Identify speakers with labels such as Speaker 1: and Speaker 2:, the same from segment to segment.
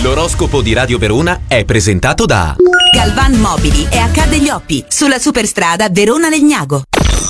Speaker 1: L'oroscopo di Radio Verona è presentato da
Speaker 2: Galvan Mobili e Accade gli Oppi, sulla superstrada Verona-Legnago.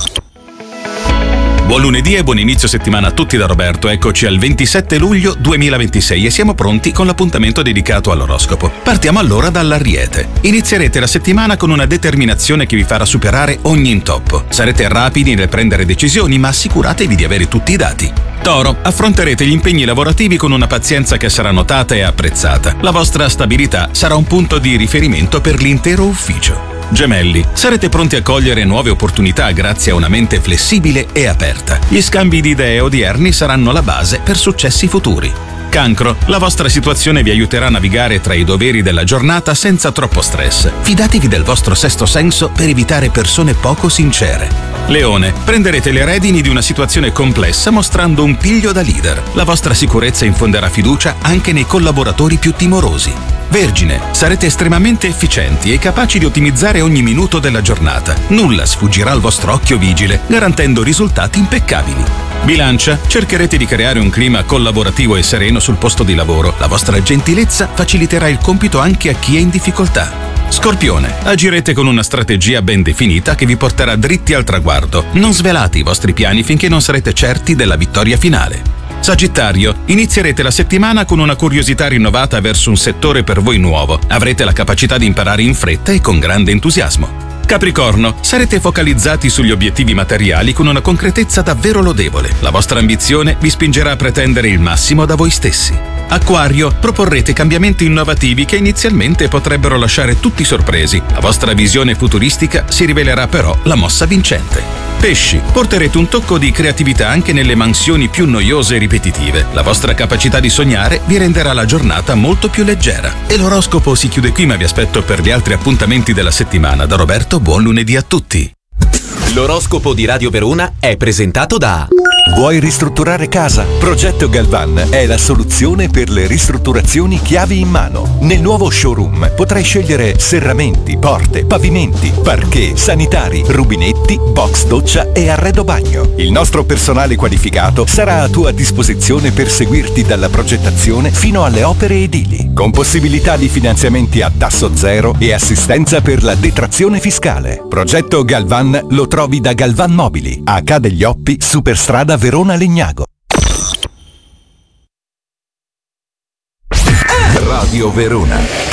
Speaker 3: Buon lunedì e buon inizio settimana a tutti da Roberto. Eccoci al 27 luglio 2026 e siamo pronti con l'appuntamento dedicato all'oroscopo. Partiamo allora dall'Ariete. Inizierete la settimana con una determinazione che vi farà superare ogni intoppo. Sarete rapidi nel prendere decisioni, ma assicuratevi di avere tutti i dati. Toro, affronterete gli impegni lavorativi con una pazienza che sarà notata e apprezzata. La vostra stabilità sarà un punto di riferimento per l'intero ufficio. Gemelli, sarete pronti a cogliere nuove opportunità grazie a una mente flessibile e aperta. Gli scambi di idee odierni saranno la base per successi futuri. Cancro, la vostra situazione vi aiuterà a navigare tra i doveri della giornata senza troppo stress. Fidatevi del vostro sesto senso per evitare persone poco sincere. Leone, prenderete le redini di una situazione complessa mostrando un piglio da leader. La vostra sicurezza infonderà fiducia anche nei collaboratori più timorosi. Vergine, sarete estremamente efficienti e capaci di ottimizzare ogni minuto della giornata. Nulla sfuggirà al vostro occhio vigile, garantendo risultati impeccabili. Bilancia, cercherete di creare un clima collaborativo e sereno sul posto di lavoro. La vostra gentilezza faciliterà il compito anche a chi è in difficoltà. Scorpione, agirete con una strategia ben definita che vi porterà dritti al traguardo. Non svelate i vostri piani finché non sarete certi della vittoria finale. Sagittario, inizierete la settimana con una curiosità rinnovata verso un settore per voi nuovo. Avrete la capacità di imparare in fretta e con grande entusiasmo. Capricorno, sarete focalizzati sugli obiettivi materiali con una concretezza davvero lodevole. La vostra ambizione vi spingerà a pretendere il massimo da voi stessi. Acquario, proporrete cambiamenti innovativi che inizialmente potrebbero lasciare tutti sorpresi. La vostra visione futuristica si rivelerà però la mossa vincente. Pesci, porterete un tocco di creatività anche nelle mansioni più noiose e ripetitive. La vostra capacità di sognare vi renderà la giornata molto più leggera. E l'oroscopo si chiude qui, ma vi aspetto per gli altri appuntamenti della settimana. Da Roberto, buon lunedì a tutti.
Speaker 1: L'oroscopo di Radio Verona è presentato da
Speaker 4: Vuoi ristrutturare casa? Progetto Galvan è la soluzione per le ristrutturazioni chiavi in mano. Nel nuovo showroom potrai scegliere serramenti, porte, pavimenti, parquet, sanitari, rubinetti, box doccia e arredo bagno. Il nostro personale qualificato sarà a tua disposizione per seguirti dalla progettazione fino alle opere edili, con possibilità di finanziamenti a tasso zero e assistenza per la detrazione fiscale. Progetto Galvan lo trovi da Galvan Mobili, a Accade gli Oppi, superstrada Verona-Legnago. Radio Verona.